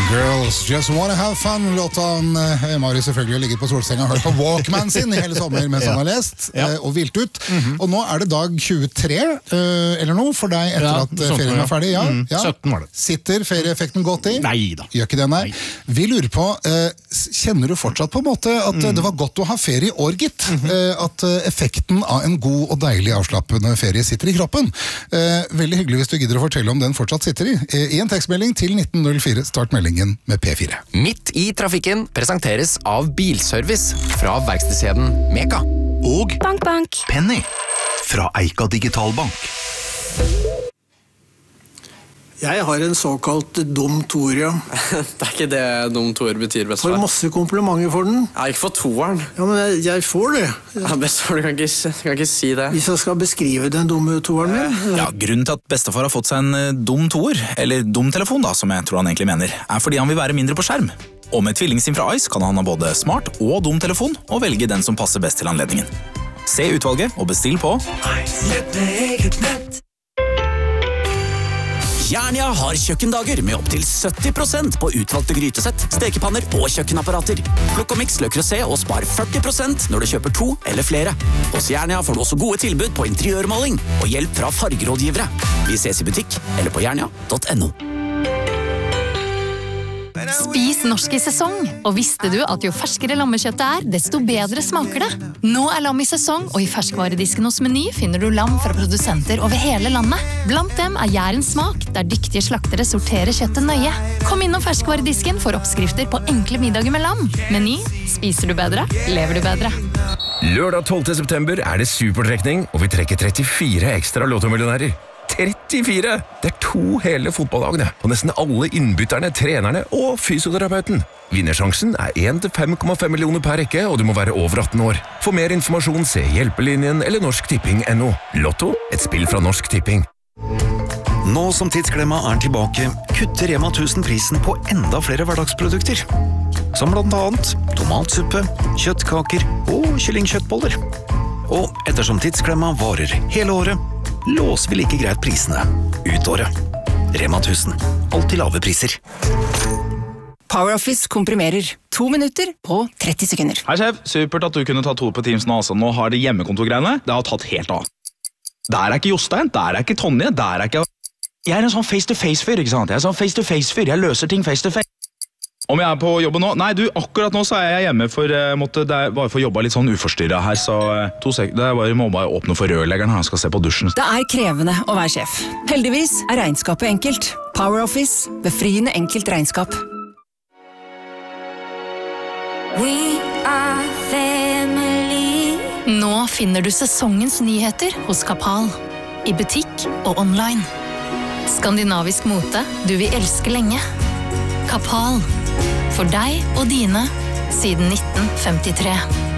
Girls Just Wanna Have Fun. Låten Marius selvfølgelig har ligget på solsenga og hørt på Walkman sin i hele sommer mens han har lest og vilt ut. Og nå det dag 23 eller noe for deg etter at ferien var ferdig. 17 var det. Sitter ferieeffekten godt i? Neida. Gjør ikke det, nei. Vi lurer på, kjenner du fortsatt på en måte at det var godt å ha ferie i år, gitt? At effekten av en god og deilig avslappende ferie sitter i kroppen. Veldig hyggelig hvis du gidder å fortelle om den fortsatt sitter i. I en tekstmelding til 1904, start meldingen med P4. Midt i trafikken presenteres av Bilservice fra verkstedskjeden Meka. Og Bank, bank. Penny fra Eika Digitalbank. Jeg har en såkalt dum toer, ja. Det ikke det dum toer betyr, bestefar. Får masse komplimenter for den. Jeg ikke for toeren. Ja, men jeg får det. Ja, bestefar, du kan ikke si det. Hvis jeg skal beskrive den dumme toeren min. Ja, grunnen til at bestefar har fått seg en dum toer, eller dum telefon da, som jeg tror han egentlig mener, fordi han vil være mindre på skjerm. Og med tvillingsim fra Ice kan han ha både smart og dum telefon, og velge den som passer best til anledningen. Se utvalget og bestill på Jernia har kjøkkendager med opp til 70% på utvalgte grytesett, stekepanner og kjøkkenapparater. Plukk og miks Le Creuset og spar 40% når du kjøper 2 eller flere. Hos Jernia får du også gode tilbud på interiørmaling og hjelp fra fargerådgivere. Vi ses i butikk eller på jernia.no. Spis norsk i sesong, og visste du at jo ferskere lammekjøttet desto bedre smaker det? Nå lam i sesong, og i ferskvaredisken hos Meny finner du lam fra produsenter over hele landet. Blant dem Jærens smak, der dyktige slaktere sorterer kjøttet nøye. Kom innom ferskvaredisken for oppskrifter på enkle middager med lam. Meny, spiser du bedre, lever du bedre. Lørdag 12. september det supertrekning, og vi trekker 34 ekstra lottomillionærer. 34! Det 2 hele fotballagene, og nesten alle innbytterne, trenerne og fysioterapeuten. Vinnersjansen 1 til 5,5 millioner per rekke, og du må være over 18 år. For mer informasjon se Hjelpelinjen eller norsktipping.no. Lotto, et spill fra Norsk Tipping. Nå som Tidsklemma tilbake, kutter Rema 1000 prisen på enda flere hverdagsprodukter. Som blant annet tomatsuppe, kjøttkaker og kyllingkjøttboller. Og ettersom Tidsklemma varer hele året, låser vi like greit prisene ut året. Rema 1000. Alltid lave priser. PowerOffice komprimerer 2 minutter på 30 sekunder. Hei sjef, supert at du kunne ta 2 på Teams nå. Altså. Nå har det hjemmekontorgreiene, det har tatt helt av. Der ikke Jostein, der ikke Tonje, der ikke... Jeg en sånn face-to-face-fyr, ikke sant? Jeg sånn face-to-face-fyr, jeg løser ting face-to-face. Om jeg på jobben nå? Nei, du, akkurat nå så jeg hjemme for bare for å jobbe litt sånn uforstyrret her, så 2 sekunder, må bare åpne for rørleggeren, han skal se på dusjen. Det krevende å være sjef. Heldigvis regnskapet enkelt. PowerOffice, befriende enkelt regnskap. We are family. Nå finner du sesongens nyheter hos Kappahl. I butikk og online. Skandinavisk mote du vil elske lenge. Kappahl. For deg og dine siden 1953.